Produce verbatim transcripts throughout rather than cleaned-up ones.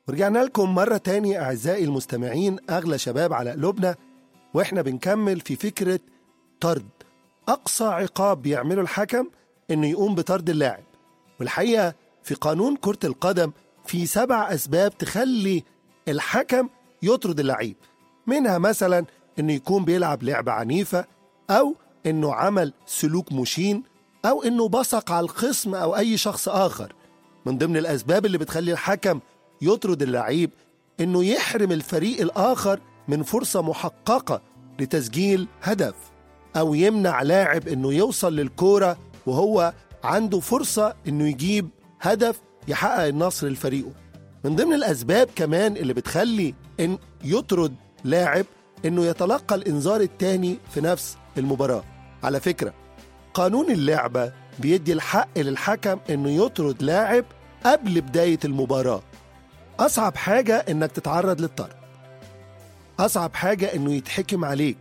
ورجعنا لكم مرة تاني أعزائي المستمعين، أغلى شباب على قلوبنا، وإحنا بنكمل في فكرة طرد. أقصى عقاب بيعمله الحكم إنه يقوم بطرد اللاعب. والحقيقة في قانون كرة القدم في سبع أسباب تخلي الحكم يطرد اللعيب، منها مثلا إنه يكون بيلعب لعبة عنيفة، أو إنه عمل سلوك مشين، أو إنه بصق على الخصم أو أي شخص آخر. من ضمن الأسباب اللي بتخلي الحكم يطرد اللعيب إنه يحرم الفريق الآخر من فرصة محققة لتسجيل هدف، أو يمنع لاعب إنه يوصل للكورة وهو عنده فرصة إنه يجيب هدف يحقق النصر لفريقه. من ضمن الأسباب كمان اللي بتخلي إن يطرد لاعب إنه يتلقى الإنذار التاني في نفس المباراة. على فكرة قانون اللعبة بيدي الحق للحكم إنه يطرد لاعب قبل بداية المباراة. أصعب حاجة إنك تتعرض للطرد، أصعب حاجة إنه يتحكم عليك.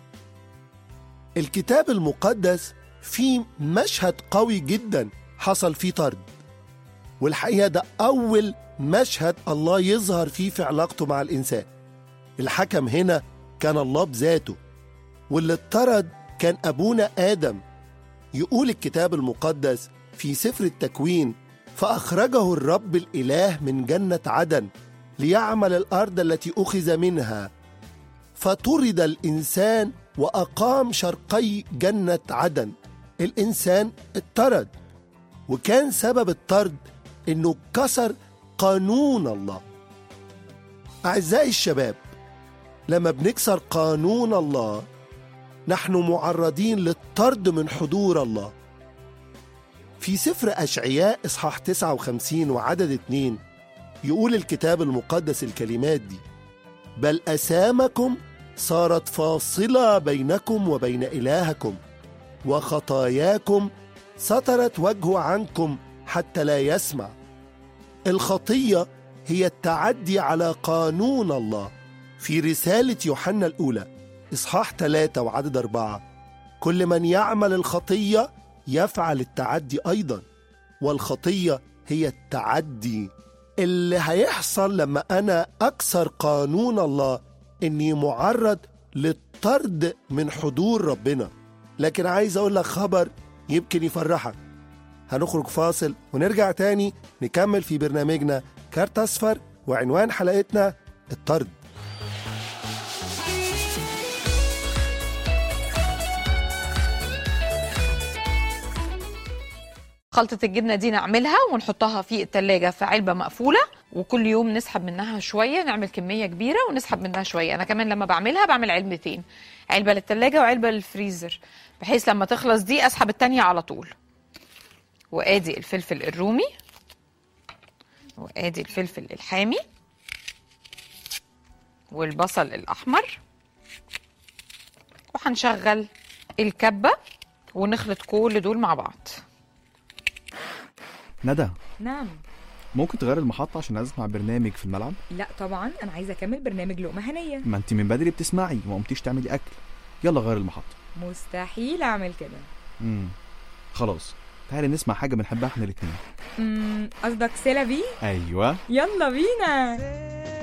الكتاب المقدس فيه مشهد قوي جدا حصل فيه طرد، والحقيقة ده أول مشهد الله يظهر فيه في علاقته مع الإنسان. الحكم هنا كان الله بذاته، واللي اتطرد كان أبونا آدم. يقول الكتاب المقدس في سفر التكوين: فأخرجه الرب الإله من جنة عدن ليعمل الأرض التي أخذ منها، فطرد الإنسان وأقام شرقي جنة عدن. الإنسان اتطرد، وكان سبب الطرد إنه كسر قانون الله. أعزائي الشباب، لما بنكسر قانون الله نحن معرضين للطرد من حضور الله. في سفر أشعياء إصحاح تسعة وخمسين وعدد اتنين يقول الكتاب المقدس الكلمات دي: بل أثامكم صارت فاصلة بينكم وبين إلهكم، وخطاياكم سترت وجهه عنكم حتى لا يسمع. الخطية هي التعدي على قانون الله. في رسالة يوحنا الأولى إصحاح ثلاثة وعدد أربعة: كل من يعمل الخطية يفعل التعدي أيضا، والخطية هي التعدي. اللي هيحصل لما أنا أكسر قانون الله إني معرض للطرد من حضور ربنا. لكن عايز أقول لك خبر يمكن يفرحك. هنخرج فاصل ونرجع تاني نكمل في برنامجنا كارت أصفر، وعنوان حلقتنا الطرد. خلطة الجبنة دي نعملها ونحطها في التلاجة في علبة مقفولة، وكل يوم نسحب منها شوية، نعمل كمية كبيرة ونسحب منها شوية. أنا كمان لما بعملها بعمل علبتين، علبة للتلاجة وعلبة للفريزر، بحيث لما تخلص دي أسحب التانية على طول. وآدي الفلفل الرومي، وآدي الفلفل الحامي، والبصل الأحمر، وهنشغل الكبة ونخلط كل دول مع بعض. ندى. نعم. ممكن تغير المحطة عشان اسمع برنامج في الملعب؟ لا طبعا، انا عايزه اكمل برنامج لقمة هنية. ما انت من بدري بتسمعي وما قمتيش تعملي اكل. يلا غير المحطة. مستحيل اعمل كده. امم خلاص، تعالي نسمع حاجة بنحبها احنا الاتنين. امم قصدك سيلافي؟ ايوه، يلا بينا.